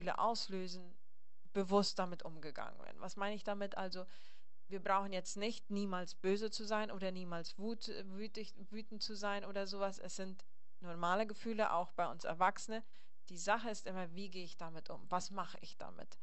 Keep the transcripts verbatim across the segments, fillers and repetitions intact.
auslösen, bewusst damit umgegangen werden. Was meine ich damit? Also, wir brauchen jetzt nicht niemals böse zu sein oder niemals wut, wütig, wütend zu sein oder sowas. Es sind normale Gefühle, auch bei uns Erwachsene. Die Sache ist immer, wie gehe ich damit um? Was mache ich damit?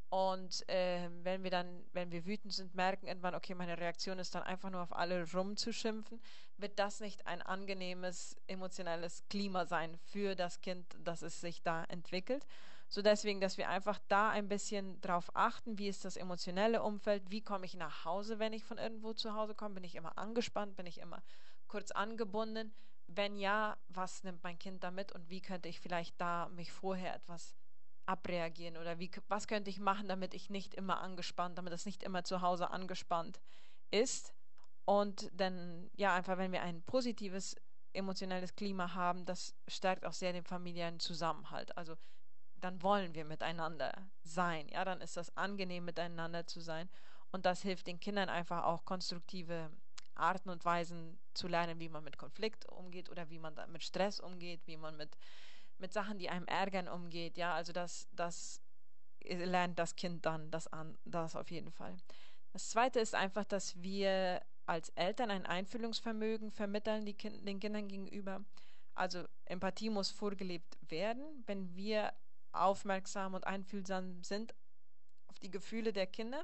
Und äh, wenn wir dann, wenn wir wütend sind, merken irgendwann, okay, meine Reaktion ist dann einfach nur auf alle rumzuschimpfen, wird das nicht ein angenehmes emotionales Klima sein für das Kind, dass es sich da entwickelt. So deswegen, dass wir einfach da ein bisschen drauf achten, wie ist das emotionelle Umfeld, wie komme ich nach Hause, wenn ich von irgendwo zu Hause komme, bin ich immer angespannt, bin ich immer kurz angebunden. Wenn ja, was nimmt mein Kind da mit und wie könnte ich vielleicht da mich vorher etwas abreagieren oder wie, was könnte ich machen, damit ich nicht immer angespannt, damit es nicht immer zu Hause angespannt ist. Und dann, ja, einfach, wenn wir ein positives emotionelles Klima haben, das stärkt auch sehr den familiären Zusammenhalt. Also dann wollen wir miteinander sein. Ja, dann ist das angenehm, miteinander zu sein. Und das hilft den Kindern einfach auch konstruktive Arten und Weisen zu lernen, wie man mit Konflikt umgeht oder wie man da mit Stress umgeht, wie man mit, mit Sachen, die einem ärgern, umgeht. Ja, also das, das lernt das Kind dann das an, das auf jeden Fall. Das zweite ist einfach, dass wir als Eltern ein Einfühlungsvermögen vermitteln die kind, den Kindern gegenüber. Also Empathie muss vorgelebt werden. Wenn wir aufmerksam und einfühlsam sind auf die Gefühle der Kinder,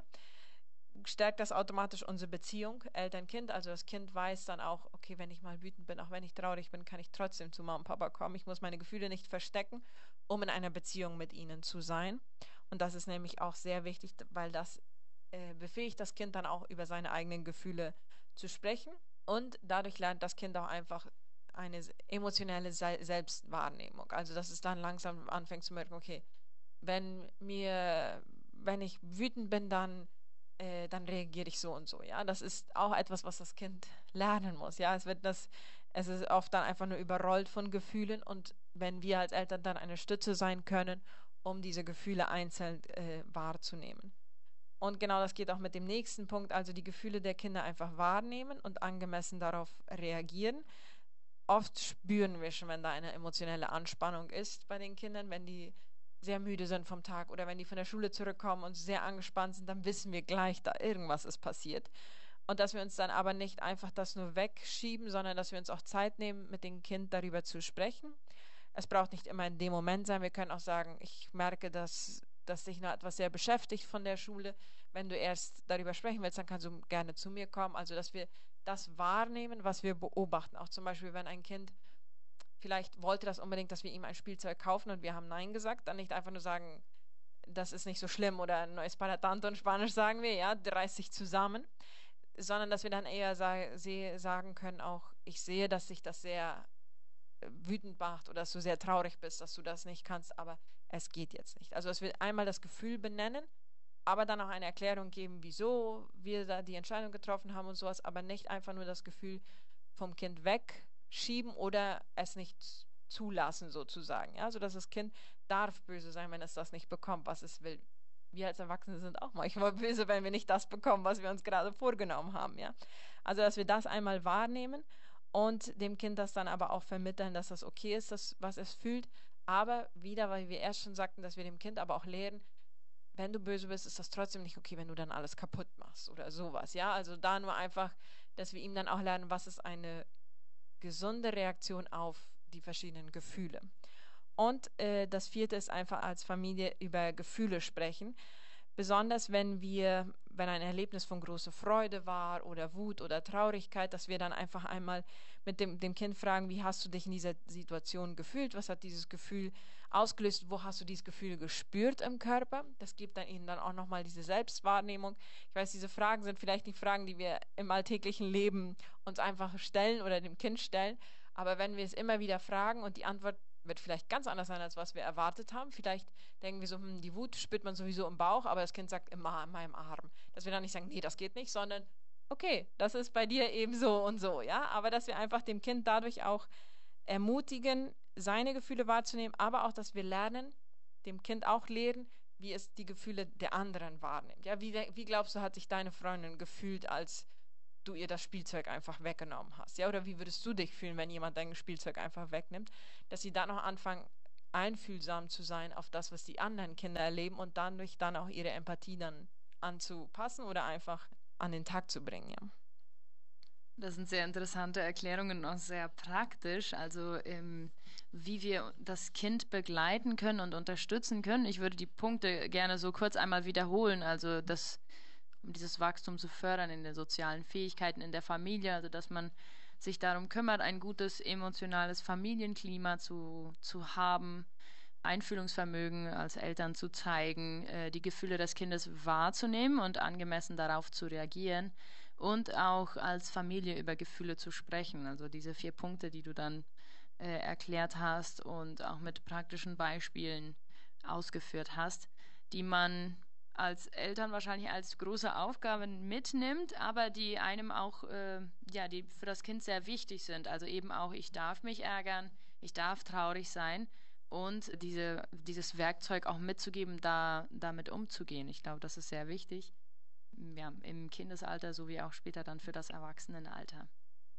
stärkt das automatisch unsere Beziehung Eltern-Kind. Also das Kind weiß dann auch, okay, wenn ich mal wütend bin, auch wenn ich traurig bin, kann ich trotzdem zu Mama und Papa kommen. Ich muss meine Gefühle nicht verstecken, um in einer Beziehung mit ihnen zu sein. Und das ist nämlich auch sehr wichtig, weil das äh, befähigt das Kind dann auch über seine eigenen Gefühle zu sprechen. Und dadurch lernt das Kind auch einfach eine emotionelle Se Selbstwahrnehmung. Also dass es dann langsam anfängt zu merken, okay, wenn mir, wenn ich wütend bin, dann äh, dann reagiere ich so und so, ja. Das ist auch etwas, was das Kind lernen muss, ja. Es wird das, es ist oft dann einfach nur überrollt von Gefühlen und wenn wir als Eltern dann eine Stütze sein können, um diese Gefühle einzeln äh, wahrzunehmen. Und genau das geht auch mit dem nächsten Punkt, also die Gefühle der Kinder einfach wahrnehmen und angemessen darauf reagieren. Oft spüren wir schon, wenn da eine emotionelle Anspannung ist bei den Kindern, wenn die sehr müde sind vom Tag oder wenn die von der Schule zurückkommen und sehr angespannt sind, dann wissen wir gleich, da irgendwas ist passiert. Und dass wir uns dann aber nicht einfach das nur wegschieben, sondern dass wir uns auch Zeit nehmen, mit dem Kind darüber zu sprechen. Es braucht nicht immer in dem Moment sein. Wir können auch sagen, ich merke, dass, dass dich noch etwas sehr beschäftigt von der Schule. Wenn du erst darüber sprechen willst, dann kannst du gerne zu mir kommen. Also, dass wir das wahrnehmen, was wir beobachten. Auch zum Beispiel, wenn ein Kind vielleicht wollte das unbedingt, dass wir ihm ein Spielzeug kaufen und wir haben Nein gesagt, dann nicht einfach nur sagen, das ist nicht so schlimm oder no es para tanto in Spanisch sagen wir, ja, reiß dich zusammen, sondern dass wir dann eher sa sagen können auch, ich sehe, dass sich das sehr äh, wütend macht oder dass du sehr traurig bist, dass du das nicht kannst, aber es geht jetzt nicht. Also dass wir einmal das Gefühl benennen, aber dann auch eine Erklärung geben, wieso wir da die Entscheidung getroffen haben und sowas, aber nicht einfach nur das Gefühl vom Kind wegschieben oder es nicht zulassen sozusagen. Ja, also dass das Kind darf böse sein, wenn es das nicht bekommt, was es will. Wir als Erwachsene sind auch manchmal böse, wenn wir nicht das bekommen, was wir uns gerade vorgenommen haben. Ja, also dass wir das einmal wahrnehmen und dem Kind das dann aber auch vermitteln, dass das okay ist, das, was es fühlt. Aber wieder, weil wir erst schon sagten, dass wir dem Kind aber auch lehren, wenn du böse bist, ist das trotzdem nicht okay, wenn du dann alles kaputt machst oder sowas. Ja, also da nur einfach, dass wir ihm dann auch lernen, was ist eine gesunde Reaktion auf die verschiedenen Gefühle. Und äh, das vierte ist einfach als Familie über Gefühle sprechen. Besonders wenn wir, wenn ein Erlebnis von großer Freude war oder Wut oder Traurigkeit, dass wir dann einfach einmal mit dem, dem Kind fragen, wie hast du dich in dieser Situation gefühlt? Was hat dieses Gefühl ausgelöst? Wo hast du dieses Gefühl gespürt im Körper? Das gibt dann ihnen dann auch nochmal diese Selbstwahrnehmung. Ich weiß, diese Fragen sind vielleicht nicht Fragen, die wir im alltäglichen Leben uns einfach stellen oder dem Kind stellen. Aber wenn wir es immer wieder fragen und die Antwort wird vielleicht ganz anders sein, als was wir erwartet haben. Vielleicht denken wir so, hm, die Wut spürt man sowieso im Bauch, aber das Kind sagt immer in meinem Arm. Dass wir dann nicht sagen, nee, das geht nicht, sondern okay, das ist bei dir eben so und so, ja. Aber dass wir einfach dem Kind dadurch auch ermutigen, seine Gefühle wahrzunehmen, aber auch, dass wir lernen, dem Kind auch lehren, wie es die Gefühle der anderen wahrnimmt. Ja, wie, wie glaubst du, hat sich deine Freundin gefühlt, als du ihr das Spielzeug einfach weggenommen hast? Ja, oder wie würdest du dich fühlen, wenn jemand dein Spielzeug einfach wegnimmt? Dass sie dann noch anfangen, einfühlsam zu sein auf das, was die anderen Kinder erleben und dadurch dann auch ihre Empathie dann anzupassen oder einfach an den Tag zu bringen, ja. Das sind sehr interessante Erklärungen und auch sehr praktisch, also ähm, wie wir das Kind begleiten können und unterstützen können. Ich würde die Punkte gerne so kurz einmal wiederholen, also das, um dieses Wachstum zu fördern in den sozialen Fähigkeiten in der Familie, also dass man sich darum kümmert, ein gutes emotionales Familienklima zu, zu haben, Einfühlungsvermögen als Eltern zu zeigen, äh, die Gefühle des Kindes wahrzunehmen und angemessen darauf zu reagieren und auch als Familie über Gefühle zu sprechen. Also diese vier Punkte, die du dann äh, erklärt hast und auch mit praktischen Beispielen ausgeführt hast, die man als Eltern wahrscheinlich als große Aufgabe mitnimmt, aber die einem auch, äh, ja, die für das Kind sehr wichtig sind. Also eben auch, ich darf mich ärgern, ich darf traurig sein und diese, dieses Werkzeug auch mitzugeben, da damit umzugehen. Ich glaube, das ist sehr wichtig, ja, im Kindesalter sowie auch später dann für das Erwachsenenalter.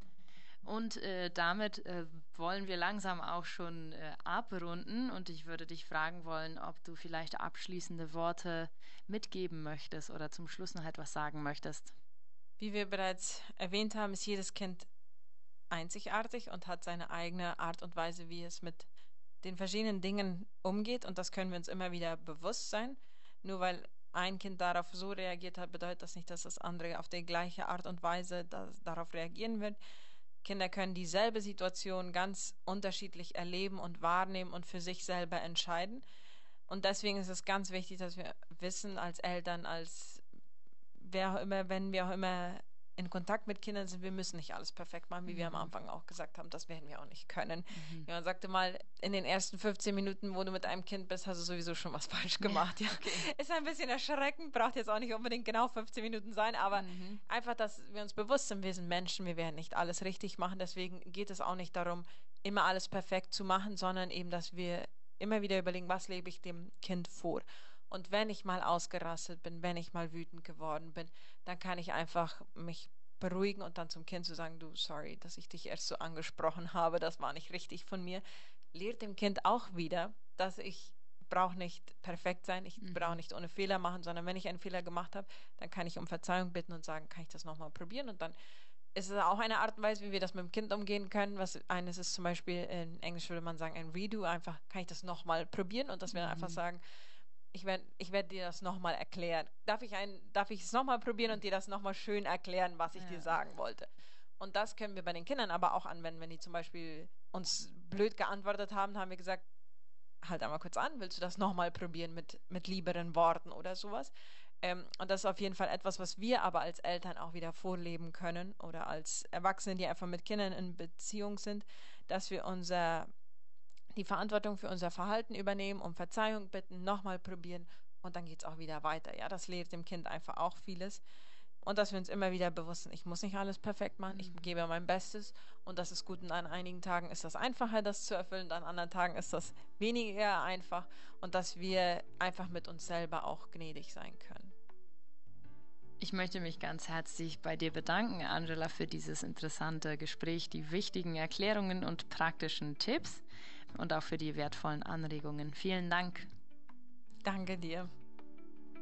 Und äh, damit äh, wollen wir langsam auch schon äh, abrunden und ich würde dich fragen wollen, ob du vielleicht abschließende Worte mitgeben möchtest oder zum Schluss noch etwas sagen möchtest. Wie wir bereits erwähnt haben, ist jedes Kind einzigartig und hat seine eigene Art und Weise, wie es mit den verschiedenen Dingen umgeht und das können wir uns immer wieder bewusst sein. Nur weil ein Kind darauf so reagiert hat, bedeutet das nicht, dass das andere auf die gleiche Art und Weise das, darauf reagieren wird. Kinder können dieselbe Situation ganz unterschiedlich erleben und wahrnehmen und für sich selber entscheiden. Und deswegen ist es ganz wichtig, dass wir wissen als Eltern, als wer auch immer, wenn wir auch immer in Kontakt mit Kindern sind, wir müssen nicht alles perfekt machen, wie wir am Mhm. Anfang auch gesagt haben, das werden wir auch nicht können. Mhm. Ja, man sagte mal, in den ersten fünfzehn Minuten, wo du mit einem Kind bist, hast du sowieso schon was falsch gemacht. Ja, Okay. ist ein bisschen erschreckend, braucht jetzt auch nicht unbedingt genau fünfzehn Minuten sein, aber Mhm. einfach, dass wir uns bewusst sind, wir sind Menschen, wir werden nicht alles richtig machen, deswegen geht es auch nicht darum, immer alles perfekt zu machen, sondern eben, dass wir immer wieder überlegen, was lebe ich dem Kind vor. Und wenn ich mal ausgerastet bin, wenn ich mal wütend geworden bin, dann kann ich einfach mich beruhigen und dann zum Kind zu sagen, du, sorry, dass ich dich erst so angesprochen habe, das war nicht richtig von mir. Lehrt dem Kind auch wieder, dass ich brauche nicht perfekt sein, ich brauche Mhm. nicht ohne Fehler machen, sondern wenn ich einen Fehler gemacht habe, dann kann ich um Verzeihung bitten und sagen, kann ich das nochmal probieren und dann ist es auch eine Art und Weise, wie wir das mit dem Kind umgehen können. Was eines ist zum Beispiel, in Englisch würde man sagen, ein Redo, einfach kann ich das nochmal probieren und dass wir einfach Mhm. sagen, ich werde ich werd dir das nochmal erklären. Darf ich, ein, darf ich es nochmal probieren und dir das nochmal schön erklären, was ich dir Ja. sagen wollte? Und das können wir bei den Kindern aber auch anwenden, wenn die zum Beispiel uns blöd geantwortet haben, haben wir gesagt, halt einmal kurz an, willst du das nochmal probieren mit, mit lieberen Worten oder sowas? Ähm, und das ist auf jeden Fall etwas, was wir aber als Eltern auch wieder vorleben können oder als Erwachsene, die einfach mit Kindern in Beziehung sind, dass wir unser die Verantwortung für unser Verhalten übernehmen, um Verzeihung bitten, nochmal probieren und dann geht es auch wieder weiter. Ja, das lehrt dem Kind einfach auch vieles. Und dass wir uns immer wieder bewusst sind, ich muss nicht alles perfekt machen, ich Mhm. gebe mein Bestes und das ist gut. Und an einigen Tagen ist das einfacher, das zu erfüllen, und an anderen Tagen ist das weniger einfach und dass wir einfach mit uns selber auch gnädig sein können. Ich möchte mich ganz herzlich bei dir bedanken, Angela, für dieses interessante Gespräch, die wichtigen Erklärungen und praktischen Tipps und auch für die wertvollen Anregungen. Vielen Dank. Danke dir.